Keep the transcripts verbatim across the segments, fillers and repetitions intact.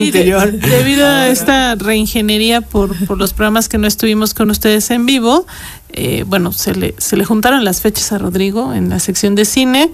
anterior. De, debido a esta reingeniería por, por los programas que no estuvimos con ustedes en vivo, eh, bueno, se le, se le juntaron las fechas a Rodrigo en la sección de cine.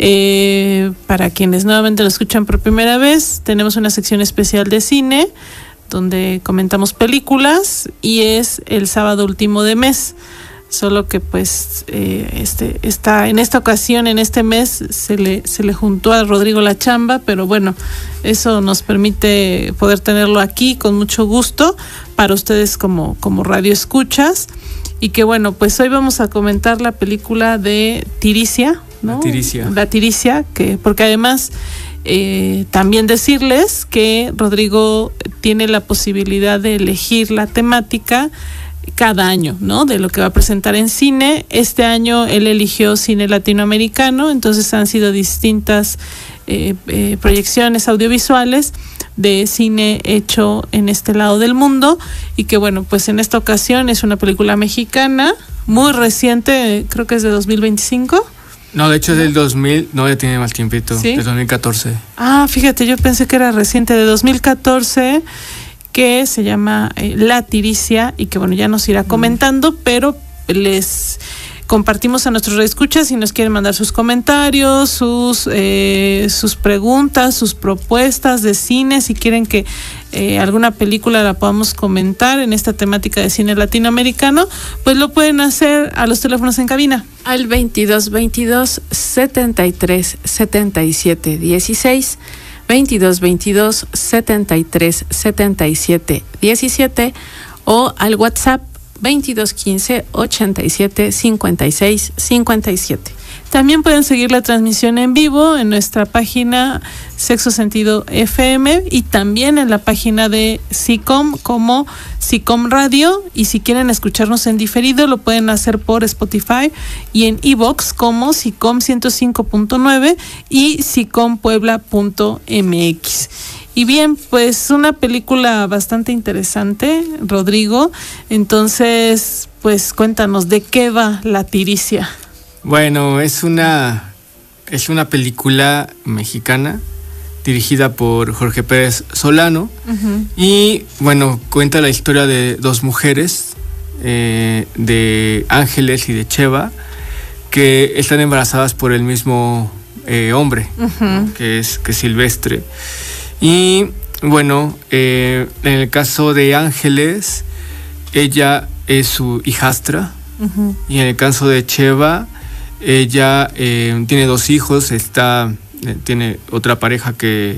Eh, para quienes nuevamente lo escuchan por primera vez, tenemos una sección especial de cine donde comentamos películas y es el sábado último de mes. Solo que pues eh, este está en esta ocasión, en este mes, se le se le juntó a Rodrigo la chamba, pero bueno, eso nos permite poder tenerlo aquí con mucho gusto para ustedes como, como radio escuchas. Y que bueno, pues hoy vamos a comentar la película de Tiricia, ¿no? La Tiricia. La Tiricia, que porque además eh, también decirles que Rodrigo tiene la posibilidad de elegir la temática cada año, ¿no? De lo que va a presentar en cine. Este año él eligió cine latinoamericano, entonces han sido distintas eh, eh, proyecciones audiovisuales de cine hecho en este lado del mundo y que bueno, pues en esta ocasión es una película mexicana muy reciente, creo que es de dos mil veinticinco. No, de hecho es del dos mil, no, ya tiene más tiempito, ¿Sí? de dos mil catorce. Ah, fíjate, yo pensé que era reciente, de dos mil catorce, que se llama eh, La Tiricia y que bueno, ya nos irá comentando, pero les compartimos a nuestros reescuchas si nos quieren mandar sus comentarios, sus eh, sus preguntas, sus propuestas de cine, si quieren que eh, alguna película la podamos comentar en esta temática de cine latinoamericano, pues lo pueden hacer a los teléfonos en cabina. Al veintidós veintidós setenta y tres setenta y siete dieciséis, veintidós veintidós setenta y tres setenta y siete diecisiete o al WhatsApp veintidós quince ochenta y siete cincuenta y seis cincuenta y siete. También pueden seguir la transmisión en vivo en nuestra página Sexo Sentido F M y también en la página de SICOM como SICOM Radio, y si quieren escucharnos en diferido lo pueden hacer por Spotify y en iVoox como SICOM ciento cinco punto nueve y sicom puebla punto m x. Y bien, pues una película bastante interesante, Rodrigo. Entonces, pues cuéntanos, ¿de qué va La Tiricia? Bueno, es una es una película mexicana dirigida por Jorge Pérez Solano. Uh-huh. Y bueno, cuenta la historia de dos mujeres, eh, de Ángeles y de Cheva, que están embarazadas por el mismo eh, hombre, uh-huh. ¿no? que es que es Silvestre. Y bueno, eh, en el caso de Ángeles, ella es su hijastra. Uh-huh. Y en el caso de Cheva, ella eh, tiene dos hijos, está eh, tiene otra pareja que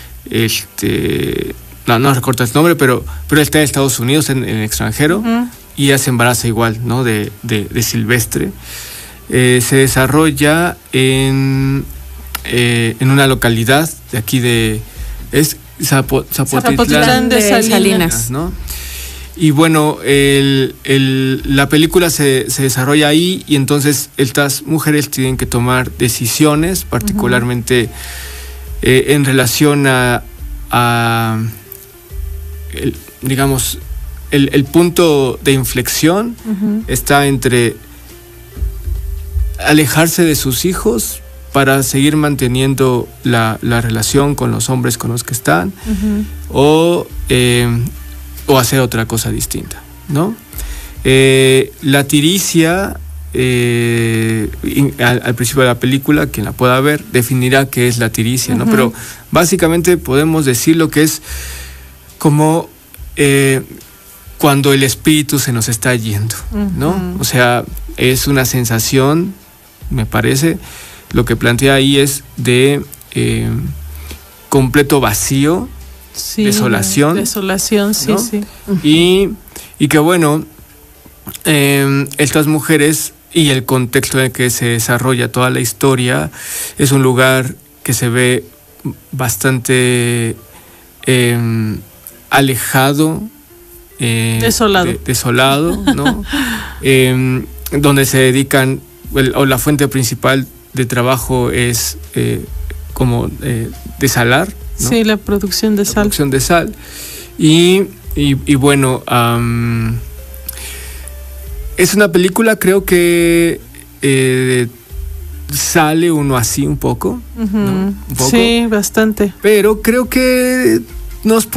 este no, no recuerdo el nombre, pero, pero está en Estados Unidos, en, en el extranjero, uh-huh. y ella se embaraza igual, ¿no? De, de, de Silvestre. Eh, se desarrolla en, eh, en una localidad de aquí de es Zapo, Zapotitlán, Zapotitlán de Salinas, Salinas, ¿no? Y bueno, el, el, la película se, se desarrolla ahí y entonces estas mujeres tienen que tomar decisiones, particularmente uh-huh. eh, en relación a, a el, digamos, el, el punto de inflexión uh-huh. está entre alejarse de sus hijos para seguir manteniendo la, la relación con los hombres con los que están uh-huh. o... Eh, o hacer otra cosa distinta, ¿no? Eh, la Tiricia, eh, al, al principio de la película, quien la pueda ver, definirá qué es la Tiricia, ¿no? Uh-huh. Pero básicamente podemos decir lo que es como eh, cuando el espíritu se nos está yendo, ¿no? Uh-huh. O sea, es una sensación, me parece, lo que plantea ahí es de eh, completo vacío, Sí, desolación. Desolación, sí, ¿no? sí. Y, y que bueno, eh, estas mujeres y el contexto en el que se desarrolla toda la historia es un lugar que se ve bastante eh, alejado, eh, desolado, de, desolado, ¿no? eh, donde se dedican, o la fuente principal de trabajo es eh, como eh, desalar, ¿no? Sí, la producción de la sal. producción de sal. Y, y, y bueno, um, es una película, creo que eh, sale uno así un poco, uh-huh. ¿no? Un poco. Sí, bastante. Pero creo que nos